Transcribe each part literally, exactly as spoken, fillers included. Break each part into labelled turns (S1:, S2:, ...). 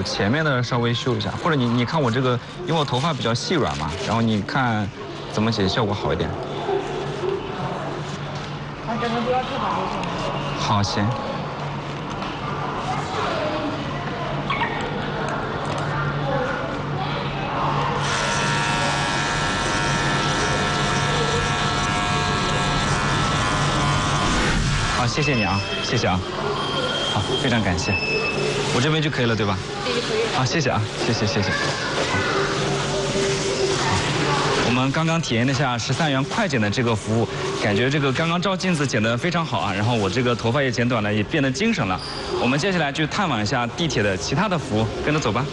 S1: 前面的稍微修一下，或者你你看我这个，因为我头发比较细软嘛，然后你看怎么剪效果好一点。
S2: 啊，整个不要头发就行。
S1: 好，行。好，谢谢你啊，谢谢啊。好，非常感谢。我这边就可以了，对吧？
S2: 这就可以了。
S1: 好，谢谢啊，谢谢谢谢。好，我们刚刚体验了一下十三元快剪的这个服务，感觉这个刚刚照镜子剪得非常好啊，然后我这个头发也剪短了，也变得精神了。我们接下来去探访一下地铁的其他的服务，跟着走吧。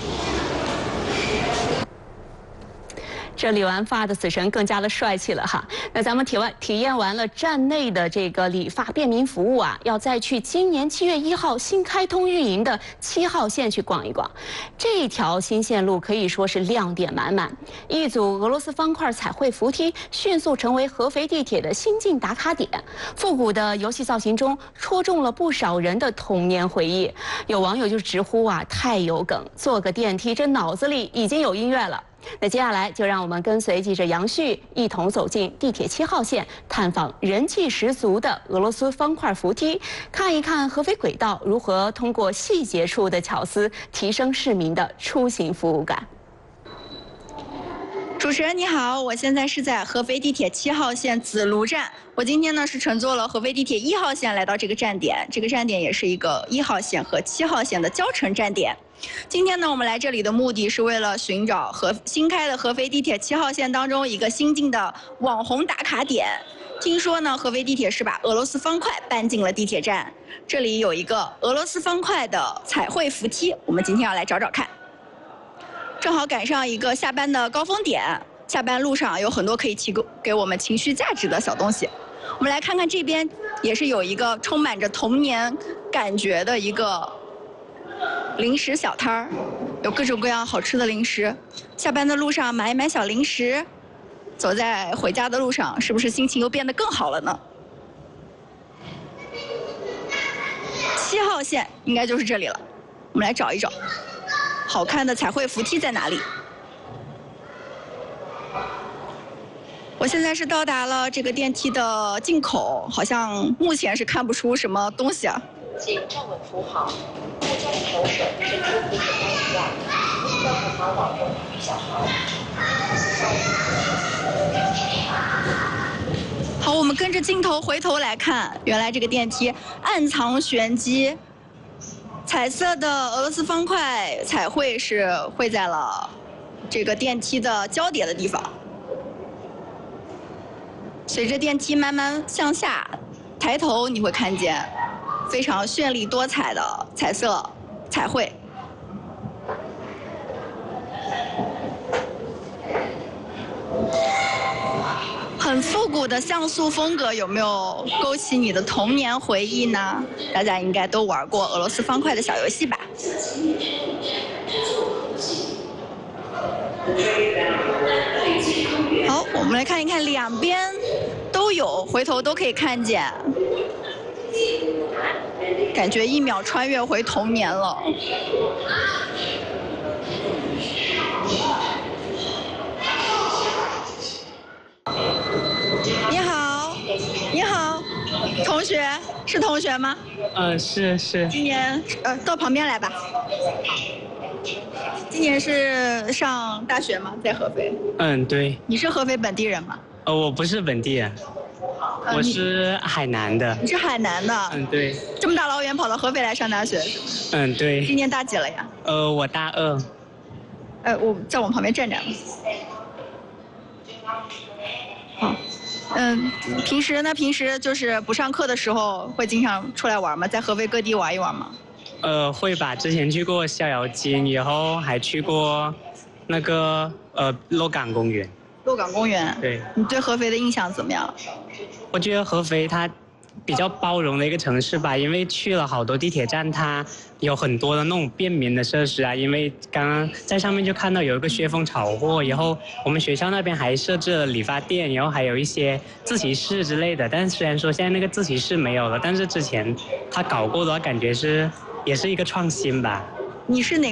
S3: 这理完发的死神更加的帅气了哈。那咱们体完体验完了站内的这个理发便民服务啊，要再去今年七月一号新开通运营的七号线去逛一逛。这条新线路可以说是亮点满满，一组俄罗斯方块彩绘扶梯迅速成为合肥地铁的新晋打卡点。复古的游戏造型中戳中了不少人的童年回忆。有网友就直呼啊，太有梗，坐个电梯这脑子里已经有音乐了。那接下来就让我们跟随记者杨旭一同走进地铁七号线，探访人气十足的俄罗斯方块扶梯，看一看合肥轨道如何通过细节处的巧思提升市民的出行服务感。
S4: 主持人你好，我现在是在合肥地铁七号线子庐站。我今天呢是乘坐了合肥地铁一号线来到这个站点，这个站点也是一个一号线和七号线的交乘站点。今天呢，我们来这里的目的是为了寻找合新开的合肥地铁七号线当中一个新进的网红打卡点。听说呢，合肥地铁是把俄罗斯方块搬进了地铁站，这里有一个俄罗斯方块的彩绘扶梯，我们今天要来找找看。正好赶上一个下班的高峰点，下班路上有很多可以提供给我们情绪价值的小东西。我们来看看这边，也是有一个充满着童年感觉的一个零食小摊儿，有各种各样好吃的零食。下班的路上买一买小零食，走在回家的路上，是不是心情又变得更好了呢？七号线应该就是这里了，我们来找一找。好看的彩绘扶梯在哪里？我现在是到达了这个电梯的进口，好像目前是看不出什么东西啊。
S5: 请站稳扶好，大家的手水是贴合手方一样，要扶好老人与小孩。
S4: 好，我们跟着镜头回头来看，原来这个电梯暗藏玄机。彩色的俄罗斯方块彩绘是绘在了这个电梯的交叠的地方。随着电梯慢慢向下，抬头你会看见非常绚丽多彩的彩色彩绘。很复古的像素风格，有没有勾起你的童年回忆呢？大家应该都玩过俄罗斯方块的小游戏吧？好，我们来看一看，两边都有，回头都可以看见，感觉一秒穿越回童年了。你好，你好，同学，是同学吗？
S6: 嗯，是是。
S4: 今年呃，到旁边来吧。今年是上大学吗？在合肥？
S6: 嗯，对。
S4: 你是合肥本地人吗？
S6: 呃，我不是本地人，
S4: 呃、
S6: 我是海南的。
S4: 你是海南的？
S6: 嗯，对。
S4: 这么大老远跑到合肥来上大学？
S6: 嗯，对。
S4: 今年大几了呀？
S6: 呃，我大二。
S4: 呃，我在我旁边站站吧。好。嗯，平时呢？平时就是不上课的时候，会经常出来玩吗？在合肥各地玩一玩吗？
S6: 呃，会吧。之前去过逍遥津，以后还去过那个呃鹿港公园。
S4: 鹿港公园。
S6: 对。
S4: 你对合肥的印象怎么样？
S6: 我觉得合肥它比较包容的一个城市吧，因为去了好多地铁站，它有很多的那种便民的设施啊。因为刚刚在上面就看到有一个薛峰炒货，然后我们学校那边还设置了理发店，然后还有一些自习室之类的。但是虽然说现在那个自习室没有了，但是之前他搞过的话，感觉是也是一个创新吧。
S4: 你是哪